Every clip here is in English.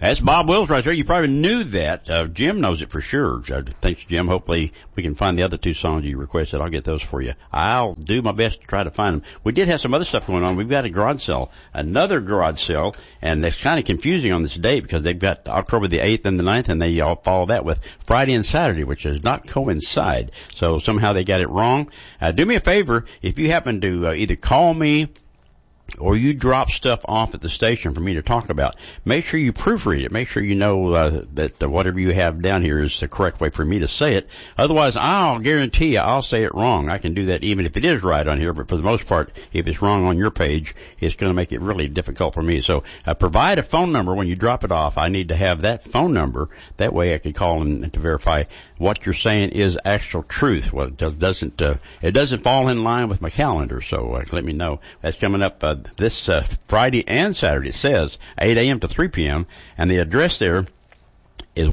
That's Bob Wills right there. You probably knew that. Jim knows it for sure. Thanks, Jim. Hopefully we can find the other two songs you requested. I'll get those for you. I'll do my best to try to find them. We did have some other stuff going on. We've got a garage sale, another garage sale, and it's kind of confusing on this date because they've got October the 8th and the 9th, and they all follow that with Friday and Saturday, which does not coincide. So somehow they got it wrong. Do me a favor, if you happen to either call me or you drop stuff off at the station for me to talk about, make sure you proofread it. Make sure you know that whatever you have down here is the correct way for me to say it. Otherwise, I'll guarantee you I'll say it wrong. I can do that even if it is right on here, but for the most part, if it's wrong on your page, it's going to make it really difficult for me. So provide a phone number when you drop it off. I need to have that phone number. That way I can call and to verify what you're saying is actual truth. Well, it doesn't fall in line with my calendar, so let me know. That's coming up this Friday and Saturday. It says 8 a.m. to 3 p.m. and the address there is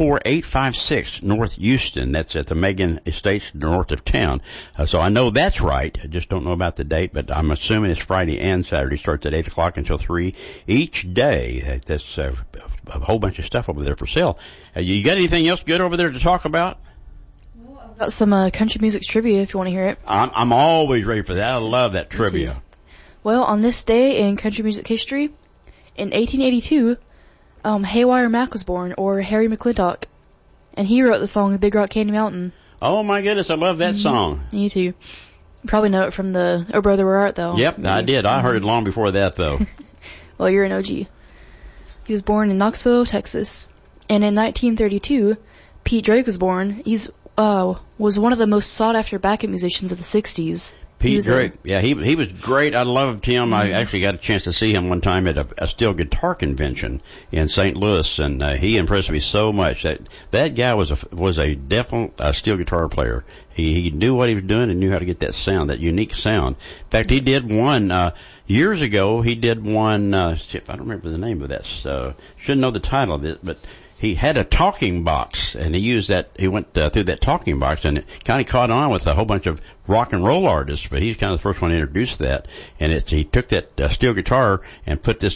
14856 North Houston. That's at the Megan Estates north of town. So I know that's right. I just don't know about the date, but I'm assuming it's Friday and Saturday. Starts at 8 o'clock until 3 each day. That's a whole bunch of stuff over there for sale. You got anything else good over there to talk about? Well, I've got some country music trivia if you want to hear it. I'm always ready for that. I love that trivia. Well, on this day in country music history, in 1882, Haywire Mac was born, or Harry McClintock, and he wrote the song Big Rock Candy Mountain. Oh my goodness, I love that song. Me too. You probably know it from the Oh Brother Where Art Thou. Yep, I did. I heard it long before that, though. Well, you're an OG. He was born in Knoxville, Texas. And in 1932, Pete Drake was born. He's was one of the most sought-after backup musicians of the 60s. Pete Drake, he was great. I loved him. Mm-hmm. I actually got a chance to see him one time at a steel guitar convention in St. Louis, and he impressed me so much. That guy was a definite steel guitar player. He knew what he was doing and knew how to get that sound, that unique sound. In fact, he did one years ago. He did one. I don't remember the name of that. Shouldn't know the title of it, but he had a talking box, and he used that. He went through that talking box, and it kind of caught on with a whole bunch of rock and roll artists. But he's kind of the first one to introduce that. And he took that steel guitar and put this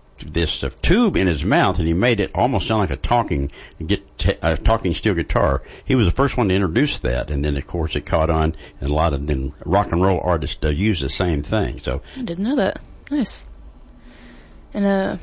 tube in his mouth, and he made it almost sound like a talking steel guitar. He was the first one to introduce that, and then of course it caught on, and a lot of them rock and roll artists use the same thing. So I didn't know that. Nice. And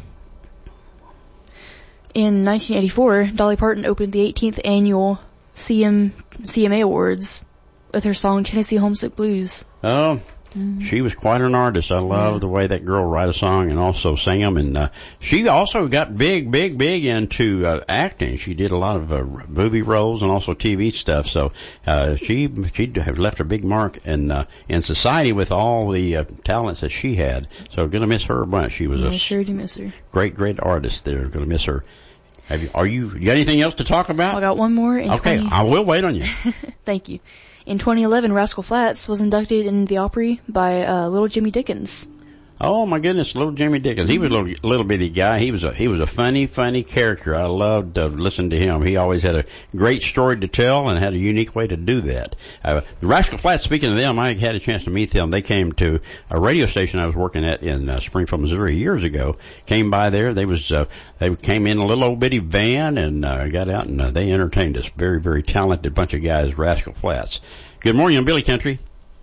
in 1984, Dolly Parton opened the 18th annual CMA Awards with her song Tennessee Homesick Blues. Oh, she was quite an artist. I love the way that girl write a song and also sing them. And she also got big into acting. She did a lot of movie roles and also TV stuff. So she have left a big mark in society with all the talents that she had. So going to miss her a bunch. She was sure do miss her. Great artist there. Going to miss her. You got anything else to talk about? I got one more. Okay, I will wait on you. Thank you. In 2011, Rascal Flatts was inducted in the Opry by Little Jimmy Dickens. Oh my goodness, Little Jimmy Dickens. He was a little bitty guy. He was a funny character. I loved listening to him. He always had a great story to tell and had a unique way to do that. The Rascal Flatts, speaking of them, I had a chance to meet them. They came to a radio station I was working at in Springfield, Missouri years ago. Came by there. They came in a little old bitty van and got out and they entertained us. Very, very talented bunch of guys, Rascal Flatts. Good morning, Billy Country.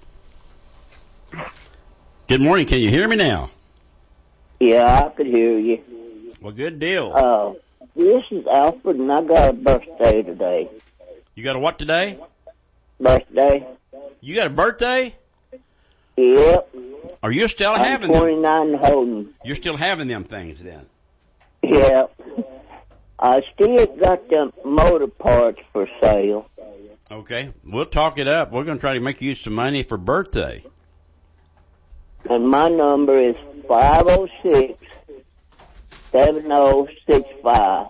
Good morning. Can you hear me now? Yeah, I could hear you. Well, good deal. This is Alfred, and I got a birthday today. You got a what today? Birthday. You got a birthday? Yep. Are you still having them? 29 holding. You're still having them things then? Yep. I still got the motor parts for sale. Okay. We'll talk it up. We're going to try to make you some money for birthday. And my number is 506-7065.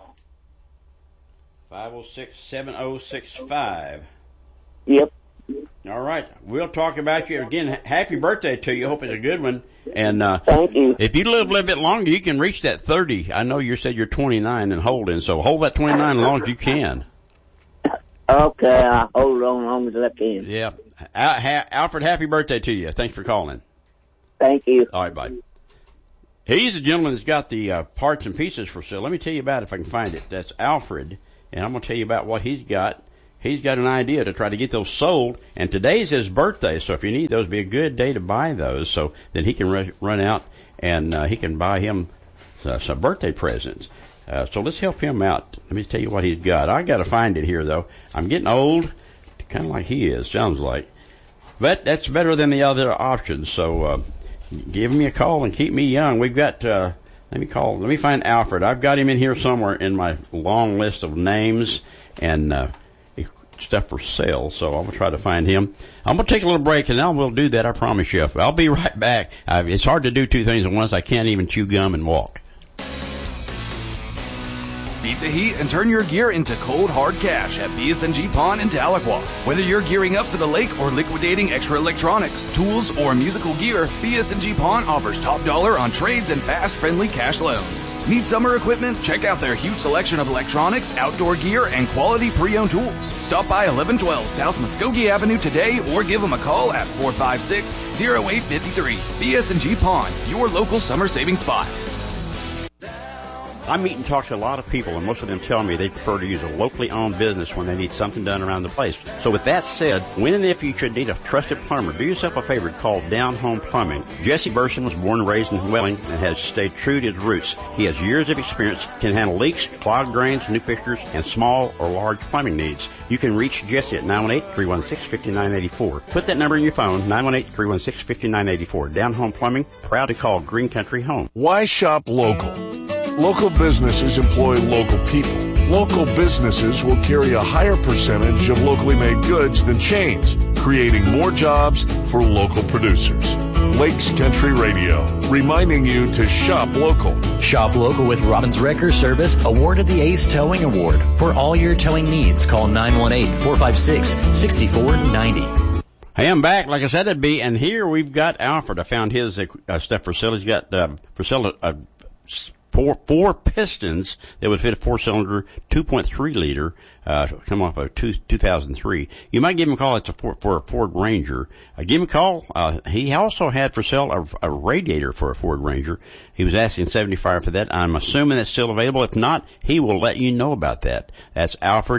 506-7065. Yep. All right. We'll talk about you. Again, happy birthday to you. Hope it's a good one. And thank you. If you live a little bit longer, you can reach that 30. I know you said you're 29 and holding, so hold that 29 as long as you can. Okay, I'll hold on as long as I can. Yeah. Alfred, happy birthday to you. Thanks for calling. Thank you. All right, bye. He's the gentleman that's got the parts and pieces for sale. Let me tell you about it if I can find it. That's Alfred, and I'm going to tell you about what he's got. He's got an idea to try to get those sold, and today's his birthday, so if you need those, it'd be a good day to buy those, so then he can run out and he can buy him some birthday presents. So let's help him out. Let me tell you what he's got. I got to find it here, though. I'm getting old, kind of like he is, sounds like. But that's better than the other options, so give me a call and keep me young. We've got, let me find Alfred. I've got him in here somewhere in my long list of names and stuff for sale, so I'm going to try to find him. I'm going to take a little break, and then we'll do that, I promise you. I'll be right back. It's hard to do two things at once. I can't even chew gum and walk. Beat the heat and turn your gear into cold, hard cash at BS&G Pawn in Tahlequah. Whether you're gearing up for the lake or liquidating extra electronics, tools, or musical gear, BS&G Pawn offers top dollar on trades and fast, friendly cash loans. Need summer equipment? Check out their huge selection of electronics, outdoor gear, and quality pre-owned tools. Stop by 1112 South Muskogee Avenue today or give them a call at 456-0853. BS&G Pawn, your local summer saving spot. I meet and talk to a lot of people, and most of them tell me they prefer to use a locally owned business when they need something done around the place. So with that said, when and if you should need a trusted plumber, do yourself a favor, call Down Home Plumbing. Jesse Burson was born and raised in Welling and has stayed true to his roots. He has years of experience, can handle leaks, clogged drains, new fixtures, and small or large plumbing needs. You can reach Jesse at 918-316-5984. Put that number in your phone, 918-316-5984. Down Home Plumbing, proud to call Green Country home. Why shop local? Local businesses employ local people. Local businesses will carry a higher percentage of locally made goods than chains, creating more jobs for local producers. Lakes Country Radio, reminding you to shop local. Shop local with Robbins Wrecker Service, awarded the Ace Towing Award. For all your towing needs, call 918-456-6490. Hey, I'm back, like I said it'd be, and here we've got Alfred. I found his stuff for sale. He's got for sale four pistons that would fit a 4-cylinder, 2.3 liter, come off of 2003. You might give him a call. It's for a Ford Ranger. Give him a call. He also had for sale a radiator for a Ford Ranger. He was asking $75 for that. I'm assuming that's still available. If not, he will let you know about that. That's Alfred,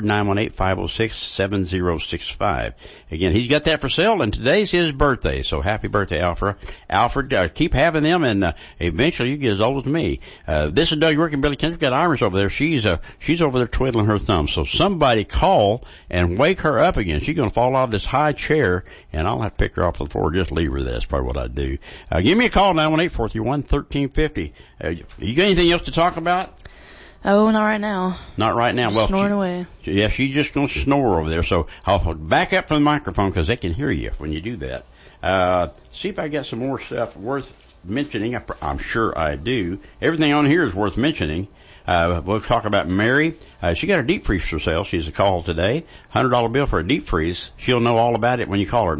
918-506-7065. Again, he's got that for sale, and today's his birthday, so happy birthday, Alfred. Alfred, keep having them, and eventually you get as old as me. This is Doug York and Billy Country. We've got Iris over there. She's over there twiddling her thumbs. So somebody call and wake her up again. She's going to fall off this high chair, and I'll have to pick her off the floor. Just leave her there. That's probably what I'd do. Give me a call, 918-431-1350. You got anything else to talk about? Oh, not right now. Not right now. Well, snoring away. Yeah, she's just going to snore over there. So I'll back up from the microphone because they can hear you when you do that. See if I got some more stuff worth mentioning. I'm sure I do. Everything on here is worth mentioning. We'll talk about Mary. She got her deep freeze for sale. She's a call today. $100 bill for a deep freeze. She'll know all about it when you call her at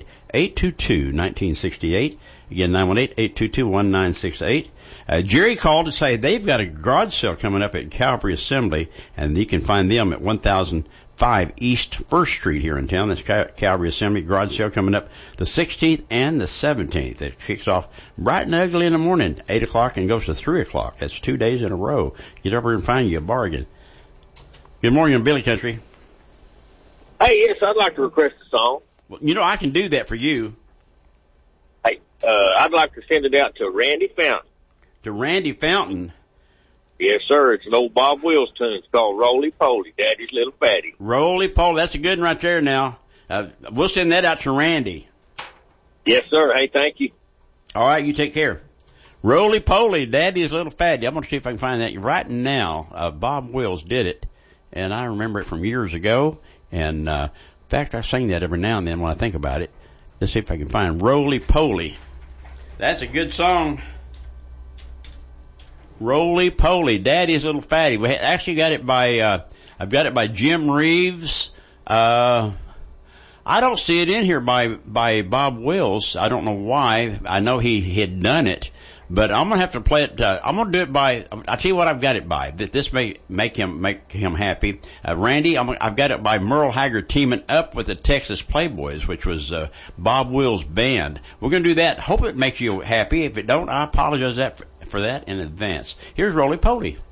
918-822-1968. Again, 918-822-1968. Jerry called to say they've got a garage sale coming up at Calvary Assembly, and you can find them at 1005 East 1st Street here in town. That's Calvary Assembly garage sale coming up the 16th and the 17th. It kicks off bright and ugly in the morning, 8 o'clock, and goes to 3 o'clock. That's 2 days in a row. Get over and find you a bargain. Good morning, Billy Country. Hey, yes, I'd like to request a song. Well, you know, I can do that for you. Hey, I'd like to send it out to Randy Fountain. To Randy Fountain? Yes, sir. It's an old Bob Wills tune. It's called Roly Poly, Daddy's Little Fatty. Roly Poly. That's a good one right there now. We'll send that out to Randy. Yes, sir. Hey, thank you. All right, you take care. Roly Poly, Daddy's Little Fatty. I'm going to see if I can find that right now. Bob Wills did it, and I remember it from years ago. And in fact, I sing that every now and then when I think about it. Let's see if I can find Roly Poly. That's a good song. Roly Poly, Daddy's Little Fatty. We actually got it by, I've got it by Jim Reeves. I don't see it in here by Bob Wills. I don't know why. I know he had done it, but I'm gonna have to play it. I'm gonna do it by. I'll tell you what I've got it by. This may make him happy. Randy, I've got it by Merle Haggard teaming up with the Texas Playboys, which was Bob Wills' band. We're gonna do that. Hope it makes you happy. If it don't, I apologize for that in advance. Here's Roly Poly.